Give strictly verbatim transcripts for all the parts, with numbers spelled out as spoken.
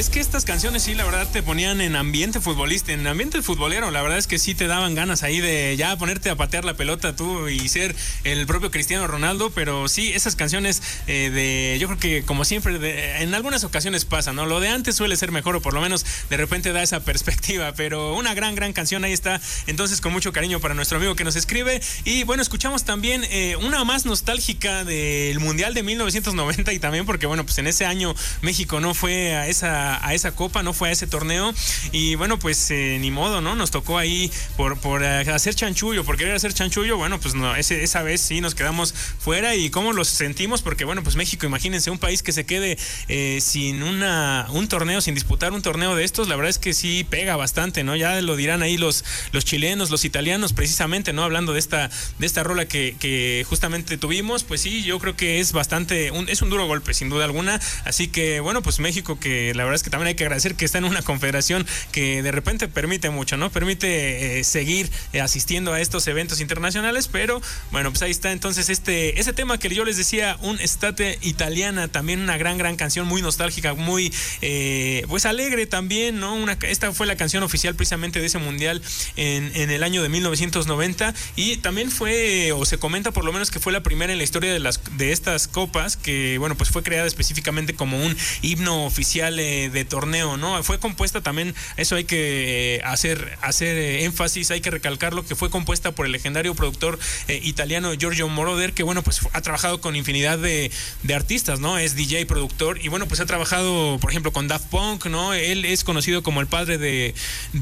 es que estas canciones sí, la verdad, te ponían en ambiente futbolista, en ambiente futbolero. La verdad es que sí te daban ganas ahí de ya ponerte a patear la pelota tú y ser el propio Cristiano Ronaldo. Pero sí, esas canciones eh, de, yo creo que como siempre, de, en algunas ocasiones pasa, ¿no? Lo de antes suele ser mejor, o por lo menos de repente da esa perspectiva. Pero una gran, gran canción, ahí está. Entonces, con mucho cariño para nuestro amigo que nos escribe. Y bueno, escuchamos también eh, una más nostálgica del Mundial de mil novecientos noventa, y también porque, bueno, pues en ese año México no fue a esa, a esa copa, no fue a ese torneo, y bueno, pues eh, ni modo, ¿no? Nos tocó ahí por, por hacer chanchullo, por querer hacer chanchullo, bueno, pues no, ese, esa vez sí nos quedamos fuera. Y cómo los sentimos, porque bueno, pues México, imagínense, un país que se quede eh, sin una, un torneo, sin disputar un torneo de estos, la verdad es que sí pega bastante, ¿no? Ya lo dirán ahí los, los chilenos, los italianos, precisamente, ¿no? Hablando de esta, de esta rola que, que justamente tuvimos, pues sí, yo creo que es bastante, un, es un duro golpe, sin duda alguna. Así que bueno, pues México, que la verdad es que también hay que agradecer que está en una confederación que de repente permite mucho, ¿no? Permite eh, seguir eh, asistiendo a estos eventos internacionales, pero bueno, pues ahí está entonces este, ese tema que yo les decía, un Estate Italiana, también una gran, gran canción, muy nostálgica, muy eh, pues alegre también, ¿no? Una, esta fue la canción oficial precisamente de ese mundial en, en el año de mil novecientos noventa, y también fue, o se comenta por lo menos, que fue la primera en la historia de las de estas copas que, bueno, pues fue creada específicamente como un himno oficial eh, de torneo, ¿no? Fue compuesta también, eso hay que eh, hacer, hacer eh, énfasis, hay que recalcarlo, que fue compuesta por el legendario productor eh, italiano Giorgio Moroder, que bueno, pues ha trabajado con infinidad de, de artistas, ¿no? Es D J, productor, y bueno, pues ha trabajado, por ejemplo, con Daft Punk, ¿no? Él es conocido como el padre de,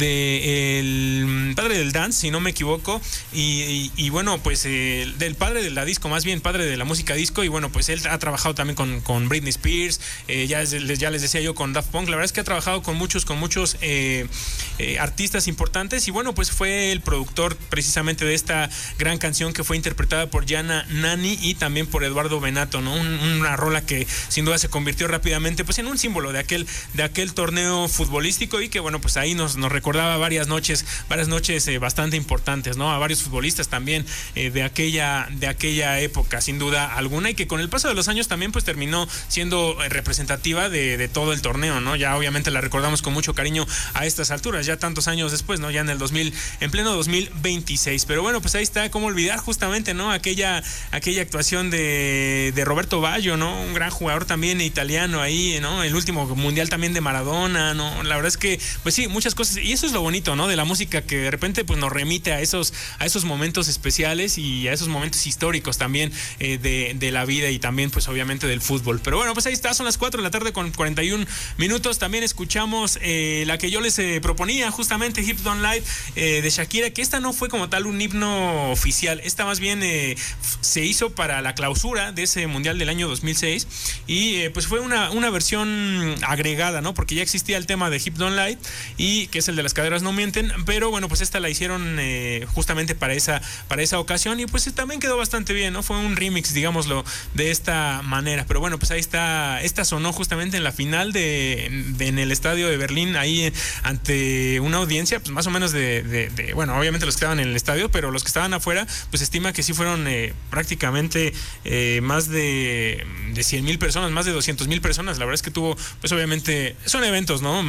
de el padre del dance, si no me equivoco, y, y, y bueno, pues eh, del padre de la disco, más bien padre de la música disco, y bueno, pues él ha trabajado también con, con Britney Spears, eh, ya, ya les decía yo, con Daft Punk. La verdad es que ha trabajado con muchos, con muchos eh, eh, artistas importantes, y bueno, pues fue el productor precisamente de esta gran canción que fue interpretada por Gianna Nani y también por Eduardo Benato, ¿no? Un, una rola que sin duda se convirtió rápidamente pues en un símbolo de aquel, de aquel torneo futbolístico, y que bueno, pues ahí nos, nos recordaba varias noches, varias noches eh, bastante importantes, ¿no? A varios futbolistas también eh, de aquella, de aquella época, sin duda alguna, y que con el paso de los años también pues terminó siendo representativa de, de todo el torneo, ¿no? Ya obviamente la recordamos con mucho cariño a estas alturas, ya tantos años después, ¿no? Ya en el dos mil, en pleno dos mil veintiséis. Pero bueno, pues ahí está, cómo olvidar justamente, ¿no? Aquella, aquella actuación de, de Roberto Baggio, ¿no? Un gran jugador también italiano ahí, ¿no? El último mundial también de Maradona, ¿no? La verdad es que, pues sí, muchas cosas, y eso es lo bonito, ¿no? De la música, que de repente pues nos remite a esos, a esos momentos especiales y a esos momentos históricos también eh, de, de la vida, y también pues obviamente del fútbol. Pero bueno, pues ahí está, son las cuatro de la tarde con cuarenta y un minutos. También escuchamos eh, la que yo les eh, proponía, justamente Hips Don't Lie eh, de Shakira, que esta no fue como tal un himno oficial, esta más bien eh, se hizo para la clausura de ese mundial del año dos mil seis, y eh, pues fue una, una versión agregada, ¿no? Porque ya existía el tema de Hips Don't Lie, y que es el de las caderas no mienten, pero bueno, pues esta la hicieron eh, justamente para esa, para esa ocasión, y pues también quedó bastante bien, ¿no? Fue un remix, digámoslo, de esta manera. Pero bueno, pues ahí está, esta sonó justamente en la final de, de en el estadio de Berlín, ahí ante una audiencia, pues más o menos de, de, de bueno, obviamente los que estaban en el estadio, pero los que estaban afuera, pues estima que sí fueron eh, prácticamente eh, más de, de cien mil personas, más de doscientos mil personas. La verdad es que tuvo, pues obviamente, son eventos, ¿no?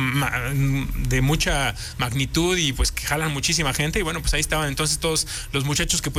De mucha magnitud, y pues que jalan muchísima gente, y bueno, pues ahí estaban entonces todos los muchachos que